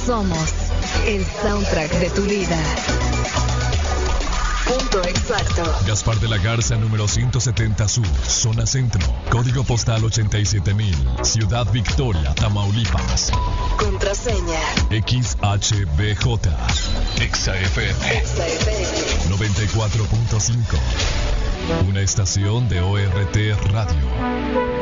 Somos el soundtrack de tu vida. Punto exacto. Gaspar de la Garza, número 170 Sur, zona centro. Código postal 87,000. Ciudad Victoria, Tamaulipas. Contraseña XHBJ. XAFM 94.5. Una estación de ORT Radio.